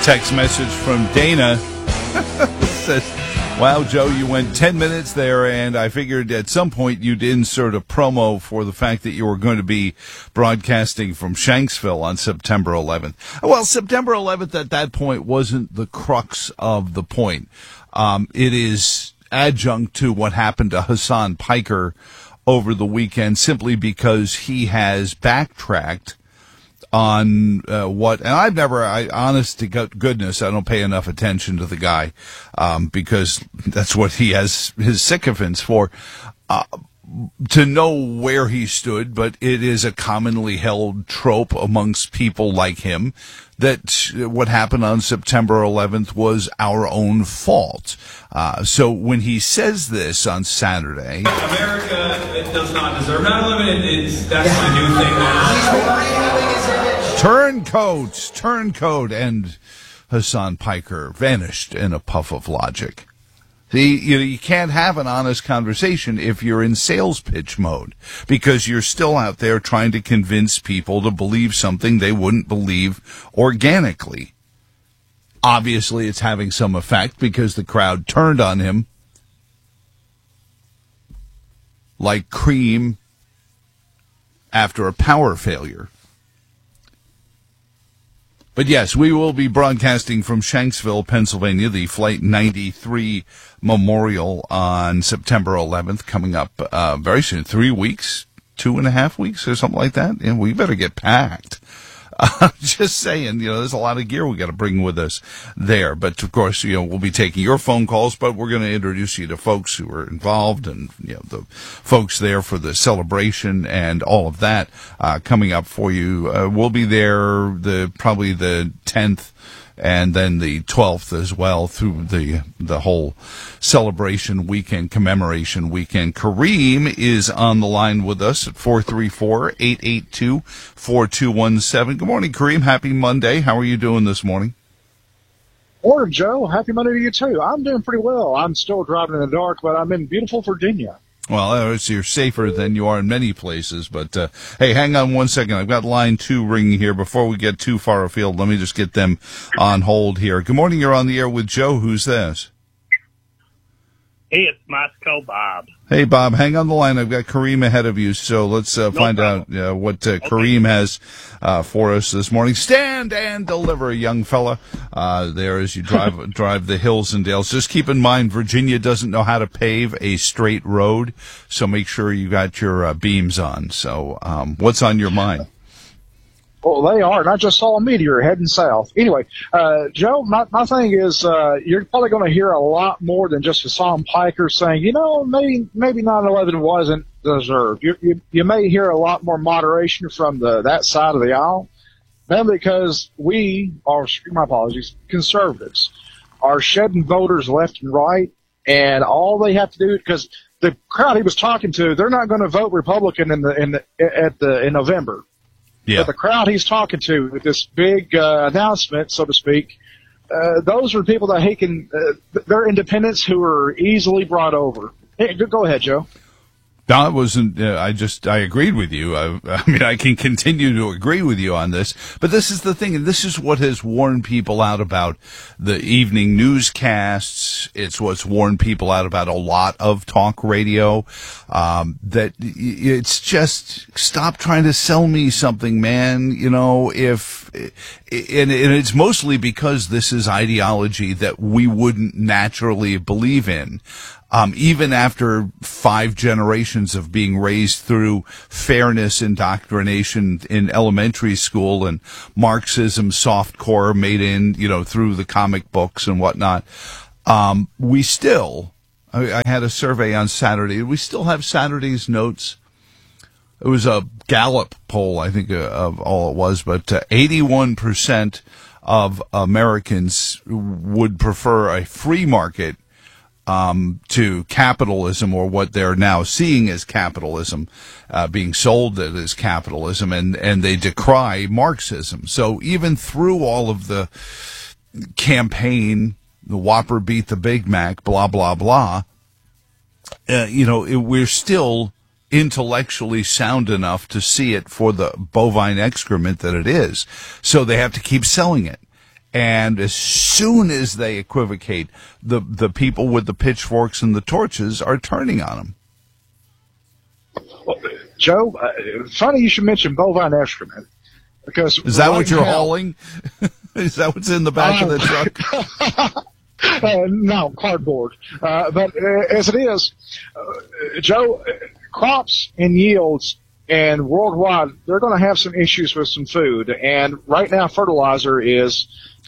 Text message from Dana says, wow, Joe, you went 10 minutes there, and I figured at some point you'd insert a promo for the fact that you were going to be broadcasting from Shanksville on September 11th. Well, September 11th at that point wasn't the crux of the point. It is adjunct to what happened to Hassan Piker over the weekend, simply because he has backtracked on and I've never, honest to goodness, I don't pay enough attention to the guy because that's what he has his sycophants for, to know where he stood. But it is a commonly held trope amongst people like him that what happened on September 11th was our own fault. So when he says this on Saturday, America does not deserve 9/11. That's my new thing now. Turncoat, and Hassan Piker vanished in a puff of logic. See, you can't have an honest conversation if you're in sales pitch mode, because you're still out there trying to convince people to believe something they wouldn't believe organically. Obviously, it's having some effect because the crowd turned on him like cream after a power failure. But yes, we will be broadcasting from Shanksville, Pennsylvania, the Flight 93 Memorial on September 11th, coming up very soon. 3 weeks, 2.5 weeks, or something like that. And we better get packed. Just saying, there's a lot of gear we got to bring with us there. But of course, we'll be taking your phone calls, but we're going to introduce you to folks who are involved and, the folks there for the celebration and all of that, coming up for you. We'll be there probably the 10th and then the 12th as well through the whole celebration weekend, commemoration weekend. Kareem is on the line with us at 434-882-4217. Good morning, Kareem. Happy Monday. How are you doing this morning? Morning, Joe. Happy Monday to you, too. I'm doing pretty well. I'm still driving in the dark, but I'm in beautiful Virginia. Well, you're safer than you are in many places, but hey, hang on one second. I've got line 2 ringing here. Before we get too far afield, let me just get them on hold here. Good morning. You're on the air with Joe. Who's this? Hey, it's Moscow Bob. Hey, Bob, hang on the line. I've got Kareem ahead of you, so let's find out what Kareem has for us this morning. Stand and deliver, young fella. There as you drive the hills and dales. Just keep in mind, Virginia doesn't know how to pave a straight road, so make sure you got your beams on. So what's on your mind? Well, they are, and I just saw a meteor heading south. Anyway, Joe, my thing is you're probably going to hear a lot more than just Hassan Piker saying, maybe 9/11 wasn't deserved. You may hear a lot more moderation from that side of the aisle, mainly because my apologies, conservatives are shedding voters left and right, and all they have to do, because the crowd he was talking to, they're not going to vote Republican in November. Yeah. But the crowd he's talking to with this big announcement, so to speak, those are people that he can, they're independents who are easily brought over. Hey, go ahead, Joe. No, it wasn't. I agreed with you. I mean, I can continue to agree with you on this, but this is the thing, and this is what has warned people out about the evening newscasts. It's what's warned people out about a lot of talk radio. That it's just, stop trying to sell me something, man. And it's mostly because this is ideology that we wouldn't naturally believe in. Even after 5 generations of being raised through fairness indoctrination in elementary school and Marxism softcore made in, through the comic books and whatnot, we still, I had a survey on Saturday. We still have Saturday's notes. It was a Gallup poll, I think, of all it was, but 81% of Americans would prefer a free market to capitalism, or what they're now seeing as capitalism, being sold as capitalism, and they decry Marxism. So even through all of the campaign, the Whopper beat the Big Mac, blah, blah, blah, we're still intellectually sound enough to see it for the bovine excrement that it is. So they have to keep selling it. And as soon as they equivocate, the people with the pitchforks and the torches are turning on them. Well, Joe, funny you should mention bovine excrement. Because is that what you're hauling? Is that what's in the back of the truck? No, cardboard. But as it is, Joe, crops and yields and worldwide, they're going to have some issues with some food. And right now, fertilizer is,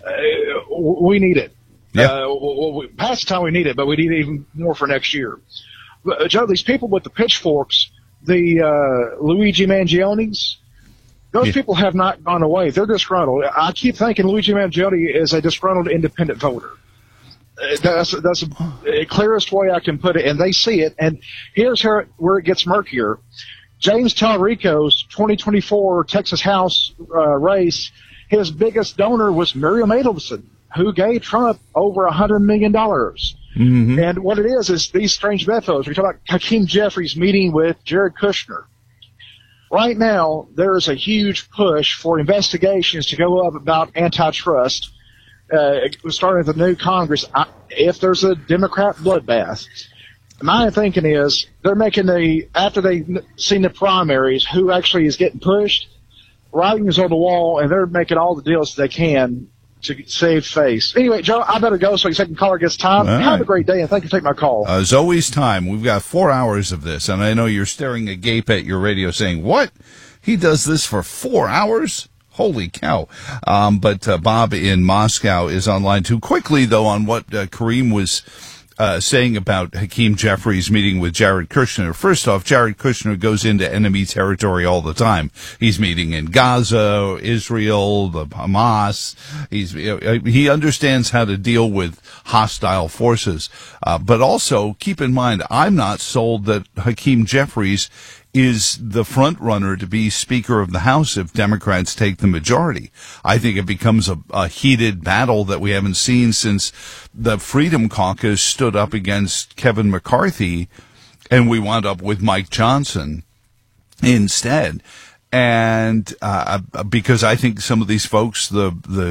we need it. Yeah. Past the time we need it, but we need it even more for next year. Joe, these people with the pitchforks, the Luigi Mangioni's, those people have not gone away. They're disgruntled. I keep thinking Luigi Mangione is a disgruntled independent voter. That's the clearest way I can put it, and they see it. And here's where it gets murkier. James Talrico's 2024 Texas House race, his biggest donor was Miriam Adelson, who gave Trump over $100 million. Mm-hmm. And what it is these strange methods. We talk about Hakeem Jeffries meeting with Jared Kushner. Right now, there is a huge push for investigations to go up about antitrust, starting with the new Congress, if there's a Democrat bloodbath. My thinking is they're making after they've seen the primaries, who actually is getting pushed, writing is on the wall, and they're making all the deals they can to save face. Anyway, Joe, I better go so your second caller gets time. All Have a great day, and thank you for taking my call. It's always time. We've got 4 hours of this, and I know you're staring agape at your radio saying, what? He does this for 4 hours? Holy cow. But Bob in Moscow is online too. Quickly, though, on what Kareem was saying about Hakeem Jeffries meeting with Jared Kushner. First off, Jared Kushner goes into enemy territory all the time. He's meeting in Gaza, Israel, the Hamas. He understands how to deal with hostile forces. But also, keep in mind, I'm not sold that Hakeem Jeffries is the front runner to be Speaker of the House if Democrats take the majority. I think it becomes a heated battle that we haven't seen since the Freedom Caucus stood up against Kevin McCarthy, and we wound up with Mike Johnson instead. And because I think some of these folks, the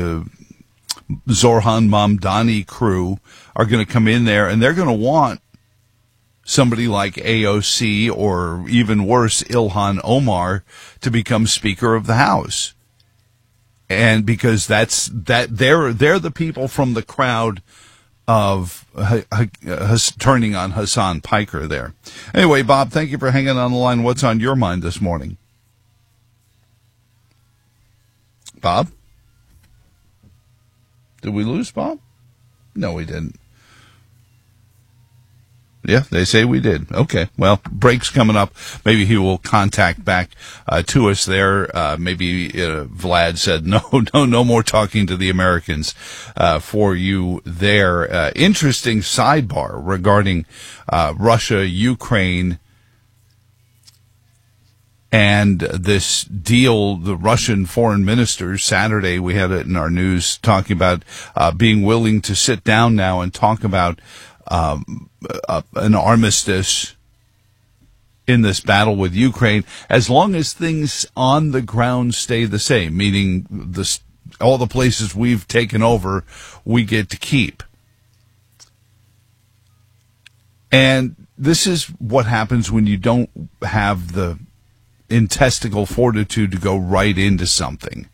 Zorhan Mamdani crew, are going to come in there, and they're going to want somebody like AOC or even worse, Ilhan Omar to become Speaker of the House. And because they're the people from the crowd of turning on Hassan Piker there. Anyway, Bob, thank you for hanging on the line. What's on your mind this morning? Bob? Did we lose Bob? No, we didn't. Yeah, they say we did. Okay, well, break's coming up. Maybe he will contact back to us there. Maybe Vlad said, no more talking to the Americans for you there. Interesting sidebar regarding Russia, Ukraine, and this deal. The Russian foreign minister, Saturday, we had it in our news, talking about being willing to sit down now and talk about an armistice in this battle with Ukraine, as long as things on the ground stay the same, meaning all the places we've taken over, we get to keep. And this is what happens when you don't have the intestinal fortitude to go right into something.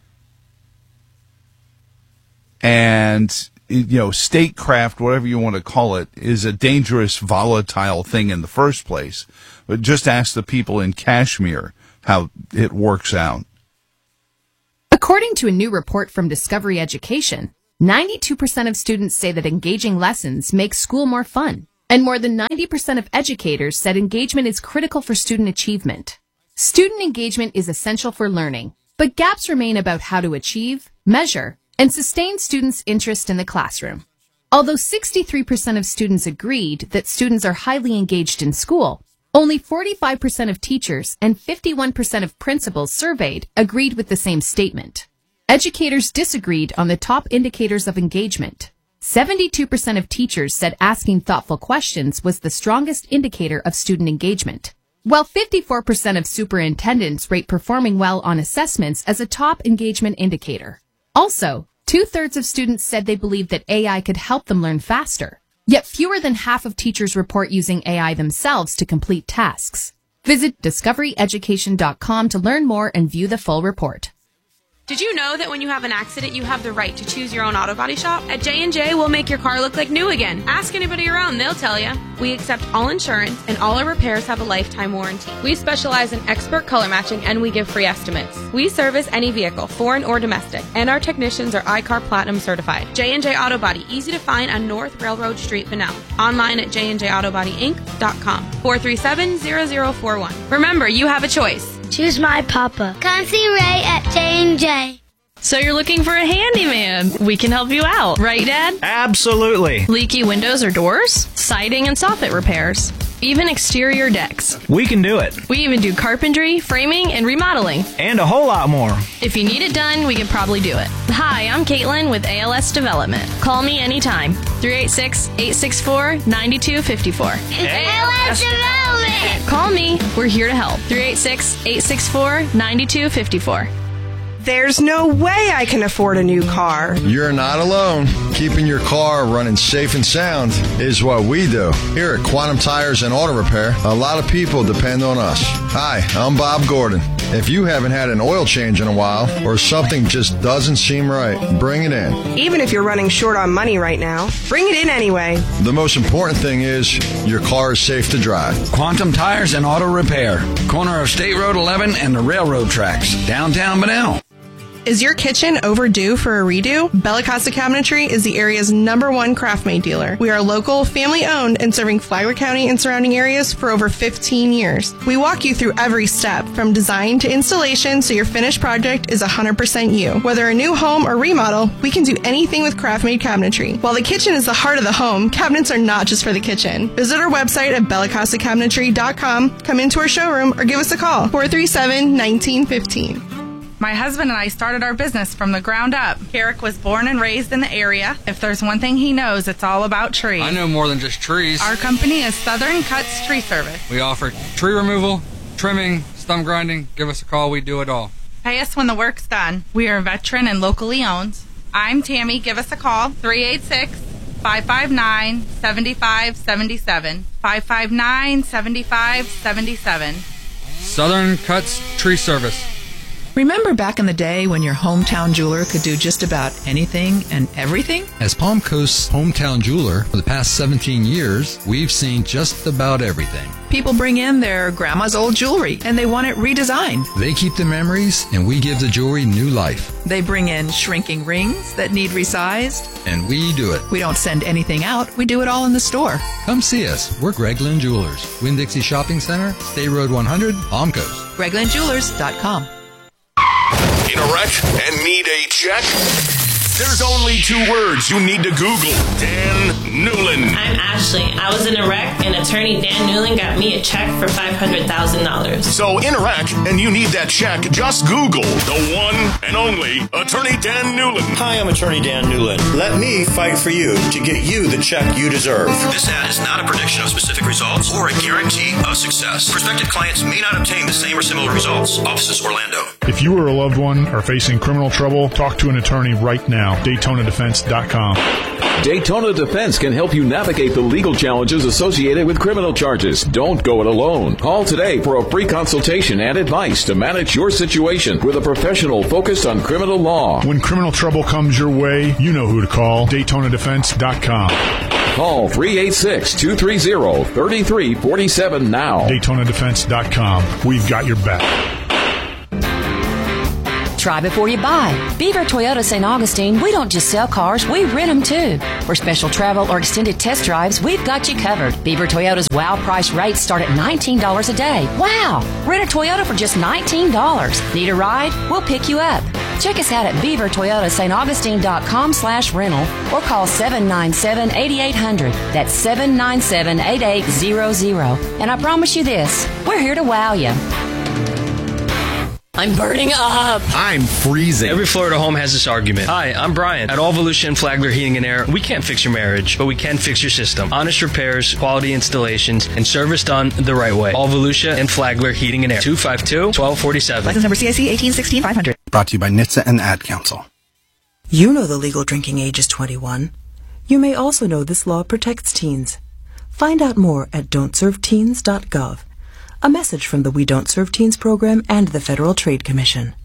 And statecraft, whatever you want to call it, is a dangerous, volatile thing in the first place. But just ask the people in Kashmir how it works out. According to a new report from Discovery Education, 92% of students say that engaging lessons make school more fun. And more than 90% of educators said engagement is critical for student achievement. Student engagement is essential for learning, but gaps remain about how to achieve, measure, and sustain students' interest in the classroom. Although 63% of students agreed that students are highly engaged in school, only 45% of teachers and 51% of principals surveyed agreed with the same statement. Educators disagreed on the top indicators of engagement. 72% of teachers said asking thoughtful questions was the strongest indicator of student engagement, while 54% of superintendents rate performing well on assessments as a top engagement indicator. Also, 2/3 of students said they believed that AI could help them learn faster. Yet fewer than half of teachers report using AI themselves to complete tasks. Visit discoveryeducation.com to learn more and view the full report. Did you know that when you have an accident, you have the right to choose your own auto body shop? At J&J, we'll make your car look like new again. Ask anybody around, they'll tell you. We accept all insurance, and all our repairs have a lifetime warranty. We specialize in expert color matching, and we give free estimates. We service any vehicle, foreign or domestic, and our technicians are iCar Platinum certified. J&J Auto Body, easy to find on North Railroad Street, Bunnell. Online at jnjautobodyinc.com. 437-0041. Remember, you have a choice. Choose my papa. Come see Ray at J&J. So you're looking for a handyman. We can help you out. Right, Dad? Absolutely. Leaky windows or doors? Siding and soffit repairs. Even exterior decks. We can do it. We even do carpentry, framing, and remodeling. And a whole lot more. If you need it done, we can probably do it. Hi, I'm Caitlin with ALS Development. Call me anytime. 386-864-9254. ALS Development! Call me. We're here to help. 386-864-9254. There's no way I can afford a new car. You're not alone. Keeping your car running safe and sound is what we do. Here at Quantum Tires and Auto Repair, a lot of people depend on us. Hi, I'm Bob Gordon. If you haven't had an oil change in a while or something just doesn't seem right, bring it in. Even if you're running short on money right now, bring it in anyway. The most important thing is your car is safe to drive. Quantum Tires and Auto Repair. Corner of State Road 11 and the railroad tracks. Downtown Bunnell. Is your kitchen overdue for a redo? Bella Costa Cabinetry is the area's #1 craft-made dealer. We are local, family-owned, and serving Flagler County and surrounding areas for over 15 years. We walk you through every step, from design to installation, so your finished project is 100% you. Whether a new home or remodel, we can do anything with craft-made cabinetry. While the kitchen is the heart of the home, cabinets are not just for the kitchen. Visit our website at bellacostacabinetry.com, come into our showroom, or give us a call, 437-1915. My husband and I started our business from the ground up. Eric was born and raised in the area. If there's one thing he knows, it's all about trees. I know more than just trees. Our company is Southern Cuts Tree Service. We offer tree removal, trimming, stump grinding. Give us a call. We do it all. Pay us when the work's done. We are veteran and locally owned. I'm Tammy. Give us a call, 386-559-7577. 559-7577. Southern Cuts Tree Service. Remember back in the day when your hometown jeweler could do just about anything and everything? As Palm Coast's hometown jeweler for the past 17 years, we've seen just about everything. People bring in their grandma's old jewelry and they want it redesigned. They keep the memories and we give the jewelry new life. They bring in shrinking rings that need resized. And we do it. We don't send anything out. We do it all in the store. Come see us. We're Gregland Jewelers. Winn-Dixie Shopping Center, State Road 100, Palm Coast. GreglandJewelers.com. In a wreck and need a check? There's only 2 words you need to Google. Dan Newlin. I'm Ashley. I was in a wreck, and attorney Dan Newlin got me a check for $500,000. So in a wreck and you need that check, just Google the one and only attorney Dan Newlin. Hi, I'm attorney Dan Newlin. Let me fight for you to get you the check you deserve. This ad is not a prediction of specific results or a guarantee of success. Prospective clients may not obtain the same or similar results. Offices Orlando. If you or a loved one are facing criminal trouble, talk to an attorney right now. DaytonaDefense.com. Daytona Defense can help you navigate the legal challenges associated with criminal charges. Don't go it alone. Call today for a free consultation and advice to manage your situation with a professional focused on criminal law. When criminal trouble comes your way, you know who to call. DaytonaDefense.com. Call 386-230-3347 now. DaytonaDefense.com. We've got your back. Try before you buy. Beaver Toyota St. Augustine, we don't just sell cars, we rent them too. For special travel or extended test drives, we've got you covered. Beaver Toyota's wow price rates start at $19 a day. Wow! Rent a Toyota for just $19. Need a ride? We'll pick you up. Check us out at beavertoyotastauntAugustine.com/rental or call 797-8800. That's 797-8800. And I promise you this, we're here to wow you. I'm burning up. I'm freezing. Every Florida home has this argument. Hi, I'm Brian. At All Volusia and Flagler Heating and Air, we can't fix your marriage, but we can fix your system. Honest repairs, quality installations, and service done the right way. All Volusia and Flagler Heating and Air. 252-1247. License number CIC 1816500. Brought to you by NHTSA and the Ad Council. You know the legal drinking age is 21. You may also know this law protects teens. Find out more at don'tserveteens.gov. A message from the We Don't Serve Teens program and the Federal Trade Commission.